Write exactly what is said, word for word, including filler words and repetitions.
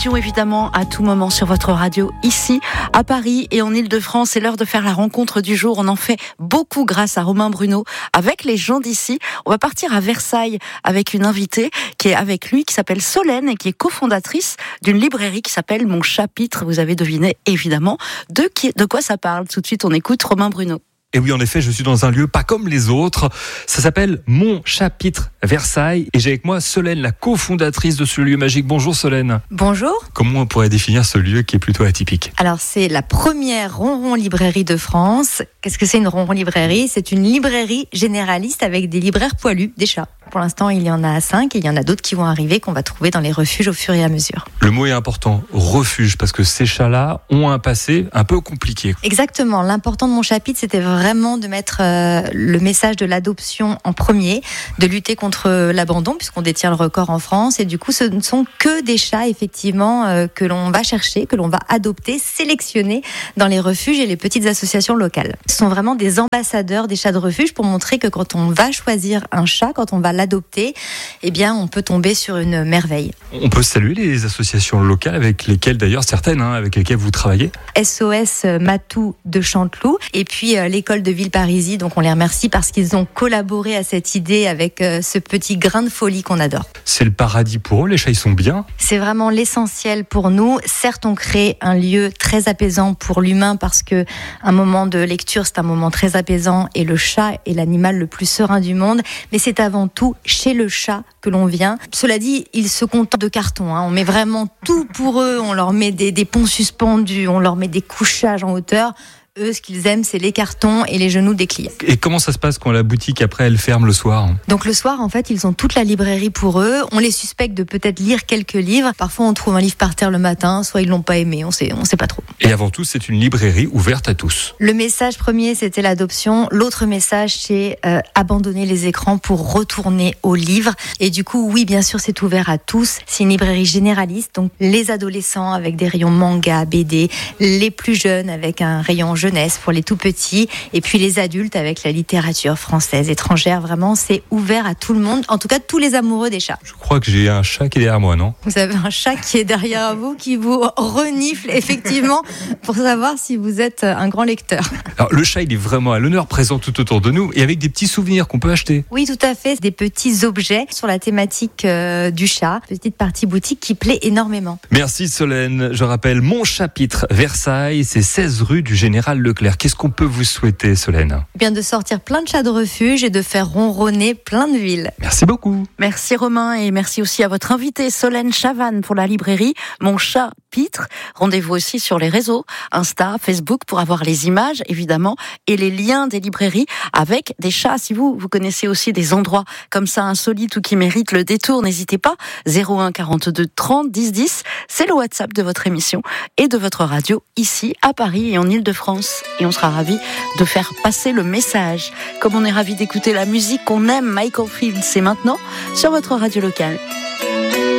studio évidemment à tout moment sur votre radio ici à Paris et en Ile-de-France. C'est l'heure de faire la rencontre du jour. On en fait beaucoup grâce à Romain Bruno avec les gens d'ici. On va partir à Versailles avec une invitée qui est avec lui, qui s'appelle Solène et qui est cofondatrice d'une librairie qui s'appelle Mon Chapitre. Vous avez deviné évidemment de, qui, de quoi ça parle. Tout de suite on écoute Romain Bruno. Et oui, en effet, je suis dans un lieu pas comme les autres. Ça s'appelle Mon Chapitre Versailles. Et j'ai avec moi Solène, la cofondatrice de ce lieu magique. Bonjour Solène. Bonjour. Comment on pourrait définir ce lieu qui est plutôt atypique ? Alors, c'est la première ronron librairie de France. Qu'est-ce que c'est une ronron librairie ? C'est une librairie généraliste avec des libraires poilus, des chats. Pour l'instant, il y en a cinq et il y en a d'autres qui vont arriver, qu'on va trouver dans les refuges au fur et à mesure. Le mot est important, refuge, parce que ces chats-là ont un passé un peu compliqué. Exactement. L'important de Mon Chapitre, c'était vraiment de mettre euh, le message de l'adoption en premier, de lutter contre l'abandon, puisqu'on détient le record en France. Et du coup, ce ne sont que des chats, effectivement, euh, que l'on va chercher, que l'on va adopter, sélectionner dans les refuges et les petites associations locales. Ce sont vraiment des ambassadeurs des chats de refuge pour montrer que quand on va choisir un chat, quand on va l'adopter, eh bien, on peut tomber sur une merveille. On peut saluer les associations locales avec lesquelles, d'ailleurs, certaines, hein, avec lesquelles vous travaillez. S O S Matou de Chanteloup et puis euh, l'école de Villeparisis. Donc, on les remercie parce qu'ils ont collaboré à cette idée avec euh, ce petit grain de folie qu'on adore. C'est le paradis pour eux, les chats, ils sont bien. C'est vraiment l'essentiel pour nous. Certes, on crée un lieu très apaisant pour l'humain parce que un moment de lecture, c'est un moment très apaisant et le chat est l'animal le plus serein du monde. Mais c'est avant tout chez le chat que l'on vient. Cela dit, ils se contentent de carton. Hein. On met vraiment tout pour eux. On leur met des, des ponts suspendus, on leur met des couchages en hauteur. Eux, ce qu'ils aiment, c'est les cartons et les genoux des clients. Et comment ça se passe quand la boutique, après, elle ferme le soir ? Donc le soir, en fait, ils ont toute la librairie pour eux. On les suspecte de peut-être lire quelques livres. Parfois, on trouve un livre par terre le matin, soit ils l'ont pas aimé, on sait, on sait pas trop. Et avant tout, c'est une librairie ouverte à tous. Le message premier, c'était l'adoption. L'autre message, c'est euh, abandonner les écrans pour retourner aux livres. Et du coup, oui, bien sûr, c'est ouvert à tous. C'est une librairie généraliste, donc les adolescents avec des rayons manga, B D, les plus jeunes avec un rayon jeunesse pour les tout petits, et puis les adultes avec la littérature française, étrangère. Vraiment, c'est ouvert à tout le monde, en tout cas tous les amoureux des chats. Je crois que j'ai un chat qui est derrière moi, non ? Vous avez un chat qui est derrière vous, qui vous renifle effectivement pour savoir si vous êtes un grand lecteur. Alors le chat, il est vraiment à l'honneur, présent tout autour de nous et avec des petits souvenirs qu'on peut acheter. Oui, tout à fait, des petits objets sur la thématique euh, du chat, petite partie boutique qui plaît énormément. Merci Solène, je rappelle Mon Chapitre Versailles, c'est seize rue du Général Leclerc. Qu'est-ce qu'on peut vous souhaiter, Solène ? Bien de sortir plein de chats de refuge et de faire ronronner plein de villes. Merci beaucoup. Merci Romain et merci aussi à votre invitée Solène Chavanne pour la librairie Mon Chapitre. Rendez-vous aussi sur les réseaux Insta, Facebook pour avoir les images évidemment et les liens des librairies avec des chats. Si vous, vous connaissez aussi des endroits comme ça insolites ou qui méritent le détour, n'hésitez pas. zéro un quarante-deux trente dix dix, c'est le WhatsApp de votre émission et de votre radio ici à Paris et en Ile-de-France. Et on sera ravis de faire passer le message. Comme on est ravis d'écouter la musique qu'on aime, Michael Fields, c'est maintenant sur votre radio locale.